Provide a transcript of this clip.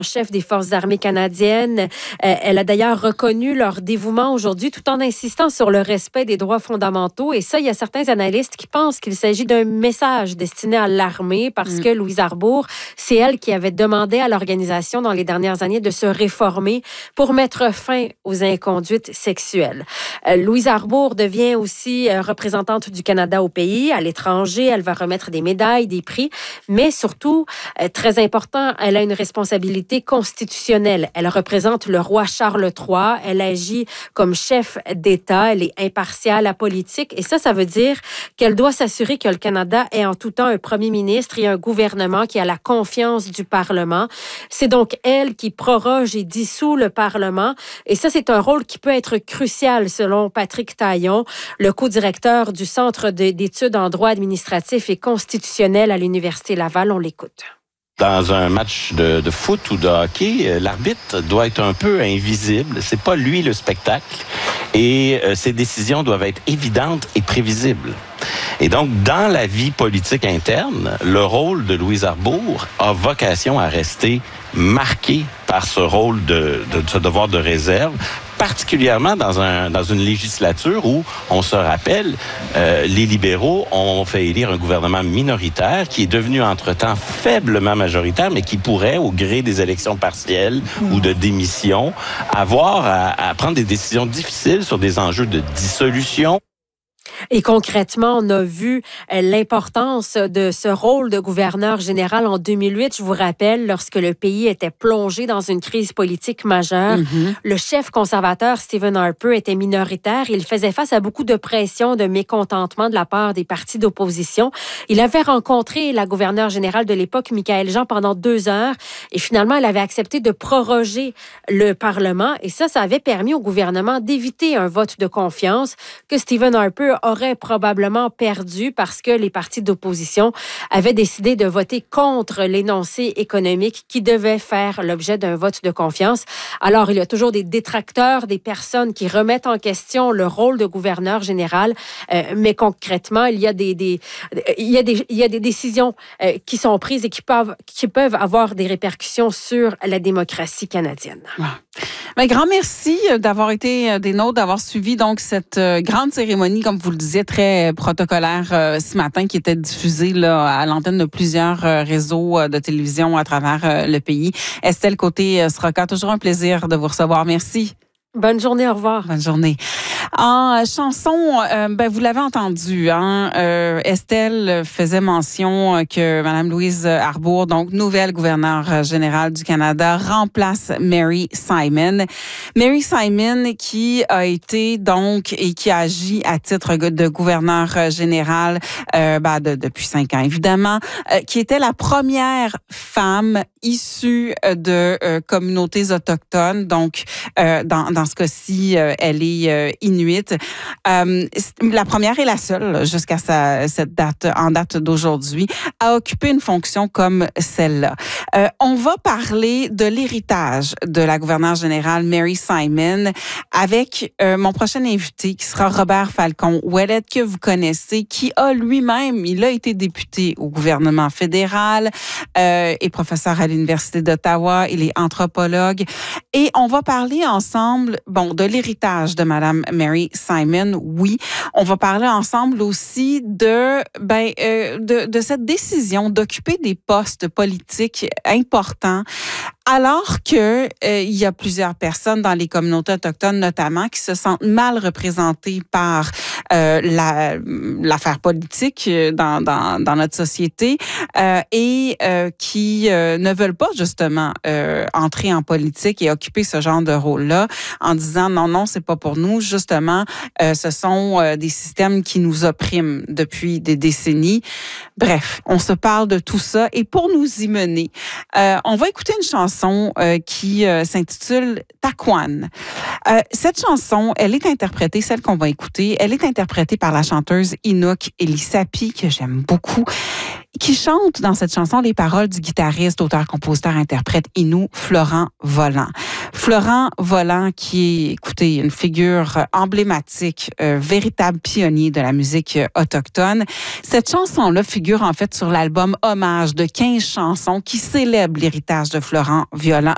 chef des Forces armées canadiennes. Elle a d'ailleurs reconnu leur dévouement aujourd'hui tout en insistant sur le respect des droits fondamentaux. Et ça, il y a certains analystes qui pensent qu'il s'agit d'un message destiné à l'armée parce que Louise Arbour, c'est elle qui avait demandé à l'organisation dans les dernières années de se réformer pour mettre fin aux inconduites sexuelles. Louise Arbour devient aussi représentante du Canada au pays, à l'étranger. Elle va remettre des médailles, des prix, mais surtout, très important, elle a une responsabilité constitutionnelle. Elle représente le roi Charles III. Elle agit comme chef d'État. Elle est impartiale, apolitique. Et ça veut dire qu'elle doit s'assurer que le Canada ait en tout temps un premier ministre et un gouvernement qui a la confiance du Parlement. C'est donc elle qui proroge et dissout le Parlement. Et ça, c'est un rôle qui peut être crucial, selon Patrick Taillon, le co-directeur du Centre d'études en droit administratif et constitutionnel à l'Université Laval. On l'écoute. Dans un match de foot ou de hockey, l'arbitre doit être un peu invisible. C'est pas lui le spectacle. Et ses décisions doivent être évidentes et prévisibles. Et donc, dans la vie politique interne, le rôle de Louise Arbour a vocation à rester marqué par ce rôle de ce devoir de réserve, particulièrement dans une législature où, on se rappelle, les libéraux ont fait élire un gouvernement minoritaire qui est devenu entre-temps faiblement majoritaire, mais qui pourrait, au gré des élections partielles ou de démission, avoir à prendre des décisions difficiles sur des enjeux de dissolution. Et concrètement, on a vu l'importance de ce rôle de gouverneur général en 2008. Je vous rappelle, lorsque le pays était plongé dans une crise politique majeure, le chef conservateur Stephen Harper était minoritaire. Il faisait face à beaucoup de pression, de mécontentement de la part des partis d'opposition. Il avait rencontré la gouverneure générale de l'époque, Michaëlle Jean, pendant 2 heures. Et finalement, elle avait accepté de proroger le Parlement. Et ça avait permis au gouvernement d'éviter un vote de confiance que Stephen Harper aurait probablement perdu parce que les partis d'opposition avaient décidé de voter contre l'énoncé économique qui devait faire l'objet d'un vote de confiance. Alors, il y a toujours des détracteurs, des personnes qui remettent en question le rôle de gouverneur général, mais concrètement, il y a des décisions qui sont prises et qui peuvent avoir des répercussions sur la démocratie canadienne. Bien, grand merci d'avoir été des nôtres, d'avoir suivi donc cette grande cérémonie, comme vous le disiez, très protocolaire ce matin, qui était diffusée là, à l'antenne de plusieurs réseaux de télévision à travers le pays. Estelle Côté-Sroka, toujours un plaisir de vous recevoir. Merci. Bonne journée, au revoir. Bonne journée. En chanson, vous l'avez entendu, Estelle faisait mention que Mme Louise Arbour, donc nouvelle gouverneure générale du Canada, remplace Mary Simon. Mary Simon qui a été donc et qui agit à titre de gouverneure générale depuis 5 ans, évidemment, qui était la première femme issue de communautés autochtones, donc dans ce cas-ci, elle est inuite. La première et la seule, jusqu'à cette date, en date d'aujourd'hui, à occuper une fonction comme celle-là. On va parler de l'héritage de la gouverneure générale Mary Simon avec mon prochain invité, qui sera Robert Falcon-Ouellette, que vous connaissez, qui a lui-même, il a été député au gouvernement fédéral et professeur à l'Université d'Ottawa. Il est anthropologue. Et on va parler ensemble, de l'héritage de Madame Mary Simon, oui. On va parler ensemble aussi de cette décision d'occuper des postes politiques importants, alors que il y a plusieurs personnes dans les communautés autochtones notamment qui se sentent mal représentées par l'affaire politique dans notre société et qui ne veulent pas justement entrer en politique et occuper ce genre de rôle-là en disant non, c'est pas pour nous. Justement, ce sont des systèmes qui nous oppriment depuis des décennies. Bref, on se parle de tout ça et pour nous y mener, on va écouter une chanson qui s'intitule Takwan. Cette chanson, elle est interprétée, celle qu'on va écouter, elle est interprétée par la chanteuse Inuk Elisapi, que j'aime beaucoup, qui chante dans cette chanson les paroles du guitariste, auteur, compositeur, interprète Inou Florent Volant. Florent Volant, qui est, écoutez, une figure emblématique, véritable pionnier de la musique autochtone. Cette chanson-là figure en fait sur l'album Hommage de 15 chansons qui célèbrent l'héritage de Florent